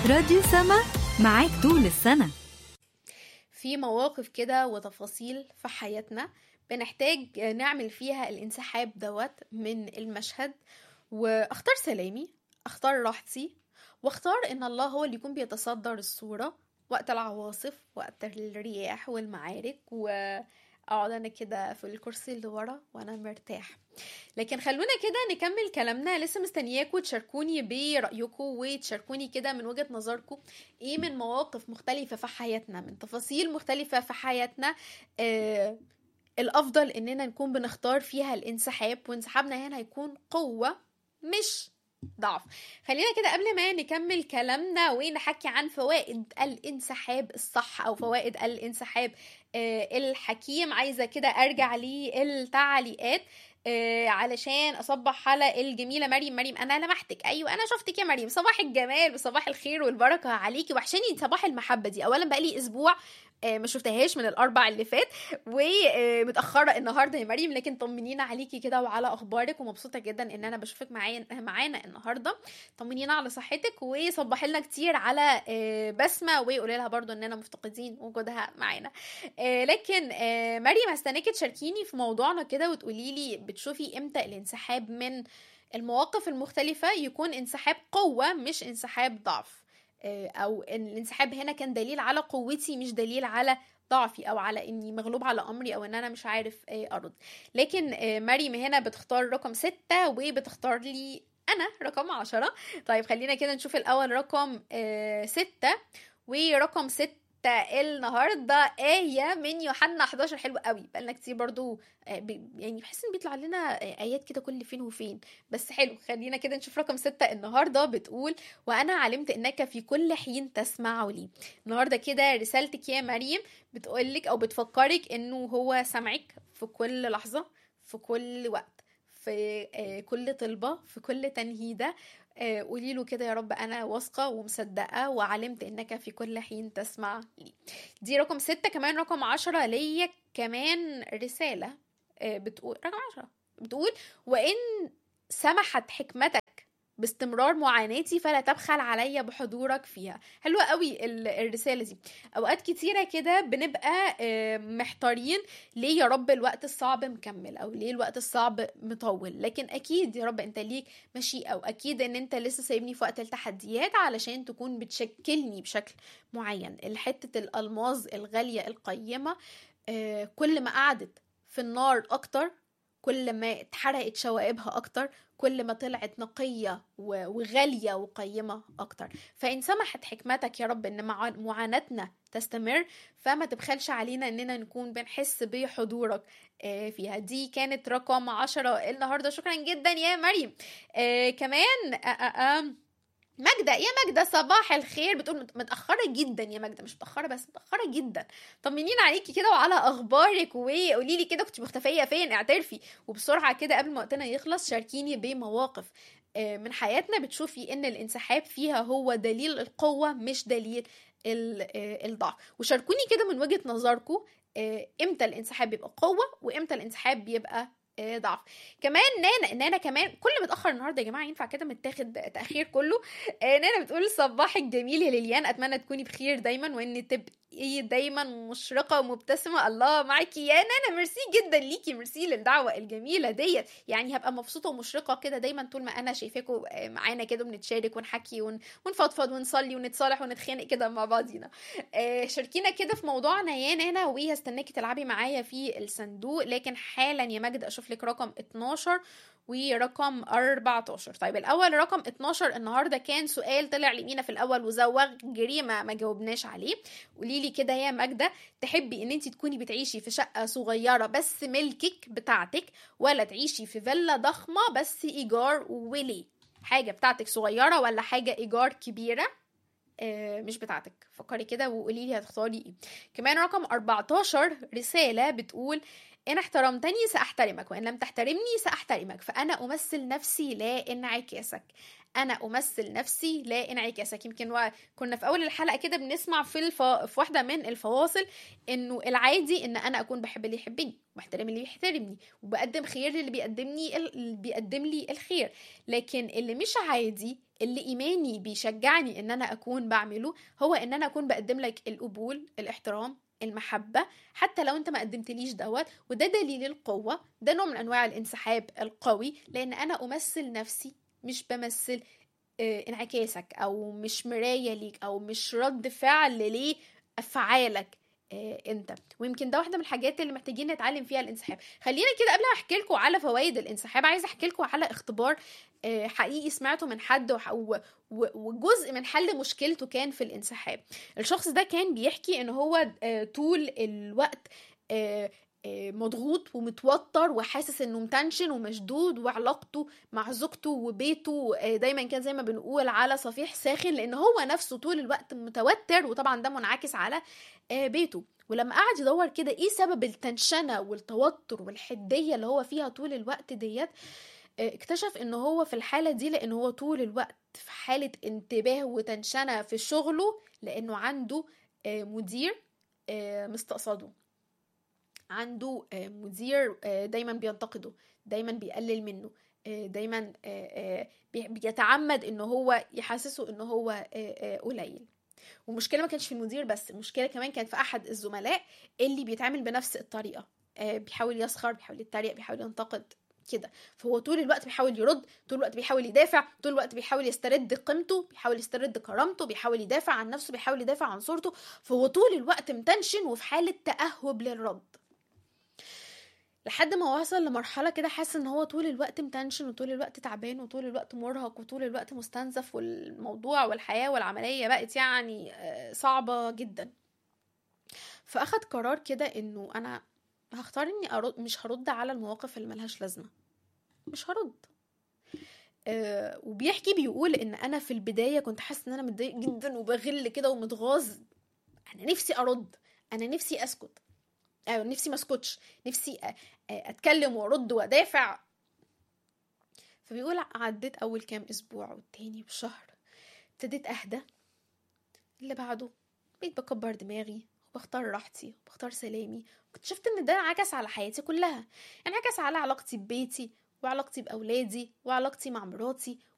راديو سما معاك طول السنة. في مواقف كده وتفاصيل في حياتنا بنحتاج نعمل فيها الانسحاب من المشهد، واختار سلامي، اختار راحتي، واختار ان الله هو اللي يكون بيتصدر الصورة وقت العواصف، وقت الرياح والمعارك، واقعد انا كده في الكرسي اللي ورا وانا مرتاح. لكن خلونا كده نكمل كلامنا، لسه مستنياكم تشاركوني برأيكم وتشاركوني كده من وجهة نظركم ايه من مواقف مختلفة في حياتنا، من تفاصيل مختلفة في حياتنا الأفضل إننا نكون بنختار فيها الانسحاب، وانسحابنا هنا هيكون قوة مش ضعف. خلينا كده قبل ما نكمل كلامنا ونحكي عن فوائد الانسحاب الصح أو فوائد الانسحاب الحكيم، عايزة كده أرجع للتعليقات علشان أصبح على الجميلة مريم. أنا لمحتك، أيوة أنا شفتك يا مريم. صباح الجمال وصباح الخير والبركة عليكي، وحشاني صباح المحبة دي. أولا بقالي أسبوع ما شفتهاش من الأربع اللي فات، ومتأخرة النهاردة يا مريم، لكن طمنينا عليكي كده وعلى أخبارك، ومبسوطة جدا إن أنا بشوفك معانا النهاردة. طمنينا على صحتك، وصبح لنا كتير على بسمة، وقولي لها برضو إننا مفتقدين وجودها معانا. لكن مريم هستناكي تشاركيني في موضوعنا كده وتقولي لي بتشوفي إمتى الانسحاب من المواقف المختلفة يكون انسحاب قوة مش انسحاب ضعف، او ان الانسحاب هنا كان دليل على قوتي مش دليل على ضعفي، او على اني مغلوب على امري، او ان انا مش عارف ارد. لكن مريم هنا بتختار رقم 6 وبتختار لي انا رقم 10. طيب خلينا كده نشوف الاول رقم 6. ورقم 6 النهارده آية من يوحنا 11. حلو قوي، بقالنا كتير برضو يعني بحس ان بيطلع لنا آيات كده كل فين وفين، بس حلو. خلينا كده نشوف رقم 6 النهارده. بتقول وأنا علمت إنك في كل حين تسمع لي. النهارده كده رسالتك يا مريم بتقولك أو بتفكرك إنه هو سمعك في كل لحظة، في كل وقت، في كل طلبة، في كل تنهيدة. قولي له كده يا رب أنا واثقة ومصدقة وعلمت إنك في كل حين تسمع لي. دي رقم 6. كمان رقم 10 ليا كمان رسالة بتقول، رقم 10 بتقول وإن سمحت حكمتك باستمرار معاناتي فلا تبخل عليا بحضورك فيها. حلوة قوي الرسالة دي. اوقات كتيرة كده بنبقى محتارين ليه يا رب الوقت الصعب مكمل، او ليه الوقت الصعب مطول، لكن اكيد يا رب انت ليك مشيئة، واكيد ان انت لسه سايبني في وقت التحديات علشان تكون بتشكلني بشكل معين. الحتة الالماظ الغالية القيمة كل ما قعدت في النار اكتر، كل ما اتحرقت شوائبها اكتر، كل ما طلعت نقية وغالية وقيمة اكتر. فإن سمحت حكمتك يا رب ان معاناتنا تستمر، فما تبخلش علينا اننا نكون بنحس بحضورك فيها. دي كانت رقم 10 النهاردة. شكرا جدا يا مريم. كمان ماجدة، يا ماجدة صباح الخير. بتقول متأخرة جدا يا ماجدة، مش متأخرة بس متأخرة جدا. طمنين عليكي كده وعلى أخبارك، وقولي لي كده كنت مختفية فين، اعترفي. وبسرعة كده قبل ما وقتنا يخلص شاركيني بمواقف من حياتنا بتشوفي ان الانسحاب فيها هو دليل القوة مش دليل الضعف. وشاركوني كده من وجهة نظركم امتى الانسحاب بيبقى قوة وامتى الانسحاب بيبقى ضعف. كمان نانا كمان كل متاخر النهارده يا جماعه ينفع كده متاخد تاخير كله. نانا بتقول صباح الجميل يا ليليان، اتمنى تكوني بخير دايما وان تبقي دايما مشرقه ومبتسمه. الله معاكي يا نانا، ميرسي جدا ليكي، ميرسي للدعوه الجميله ديت. يعني هبقى مبسوطه ومشرقه كده دايما طول ما انا شايفاكم معانا كده بنتشارك ونحكي ونفضفض ونصلي ونتصالح ونتخانق كده مع بعضينا. شاركينا كده في موضوعنا يا نانا، وهستناكي تلعبي معايا في الصندوق. لكن حالا يا ماجد اشوف لك رقم 12 ورقم 14. طيب الاول رقم 12 النهارده كان سؤال طلع لمينا في الاول وزوغ جريمه ما جاوبناش عليه. قولي لي كده يا ماجده، تحبي ان انت تكوني بتعيشي في شقه صغيره بس ملكك بتاعتك، ولا تعيشي في فيلا ضخمه بس ايجار؟ وليه؟ حاجه بتاعتك صغيره ولا حاجه ايجار كبيره مش بتاعتك؟ فكري كده وقولي لي هتختاري ايه. كمان رقم 14 رساله بتقول إن احترمتني سأحترمك، وإن لم تحترمني سأحترمك، فأنا أمثل نفسي لا انعكاسك. انا امثل نفسي لا انعكاسك. يمكن كنا في اول الحلقه كده بنسمع في واحده من الفواصل انه العادي ان انا اكون بحب اللي يحبني، وبحترم اللي بيحترمني، وبقدم خير للي بيقدم لي الخير. لكن اللي مش عادي، اللي ايماني بيشجعني ان انا اكون بعمله، هو ان انا اكون بقدم لك القبول، الاحترام، المحبة، حتى لو انت ما قدمتليش دوت. وده دليل القوة، ده نوع من انواع الانسحاب القوي، لان انا امثل نفسي، مش بمثل انعكاسك، او مش مراية ليك، او مش رد فعل لافعالك انت. ويمكن ده واحده من الحاجات اللي محتاجين نتعلم فيها الانسحاب. خلينا كده قبل ما احكي لكم على فوائد الانسحاب، عايزه احكي لكم على اختبار حقيقي سمعته من حد، وجزء من حل مشكلته كان في الانسحاب. الشخص ده كان بيحكي ان هو طول الوقت مضغوط ومتوتر وحاسس انه متنشن ومشدود، وعلاقته مع زوجته وبيته دايما كان زي ما بنقول على صفيح ساخن، لان هو نفسه طول الوقت متوتر، وطبعا ده منعكس على بيته. ولما قعد يدور كده ايه سبب التنشنة والتوتر والحدية اللي هو فيها طول الوقت ديت، اكتشف ان هو في الحالة دي لان هو طول الوقت في حالة انتباه وتنشنة في شغله، لانه عنده مدير مستقصده، عنده مدير دايما بينتقده، دايما بيقلل منه، دايما بيتعمد انه هو يحسسه انه هو قليل. والمشكله ما كانش في المدير بس، المشكله كمان كانت في احد الزملاء اللي بيتعامل بنفس الطريقه، بيحاول يسخر، بيحاول يتريق، بيحاول ينتقد كده. فهو طول الوقت بيحاول يرد، طول الوقت بيحاول يدافع، طول الوقت بيحاول يسترد قيمته، بيحاول يسترد كرامته، بيحاول يدافع عن نفسه، بيحاول يدافع عن صورته. فهو طول الوقت متنشن وفي حاله تأهب للرد، لحد ما وصل لمرحلة كده حاسس ان هو طول الوقت متنشن، وطول الوقت تعبان، وطول الوقت مرهق، وطول الوقت مستنزف، والموضوع والحياة والعملية بقت يعني صعبة جدا. فأخد قرار كده انه انا هختار اني أرد، مش هرد على المواقف اللي ملهاش لازمة، مش هرد. وبيحكي بيقول ان انا في البداية كنت حاسس ان انا متضايق جدا وبغل كده ومتغاظ، انا نفسي ارد، انا نفسي اسكت، نفسي ما اسكتش، نفسي اتكلم وارد وادافع. فبيقول عديت اول كام اسبوع والتاني والشهر، ابتديت اهدى. اللي بعده بقيت بكبر دماغي وبختار راحتي وبختار سلامي، واكتشفت ان ده انعكس على حياتي كلها، انعكس على علاقتي ببيتي، وعلاقتي باولادي، وعلاقتي مع مراتي،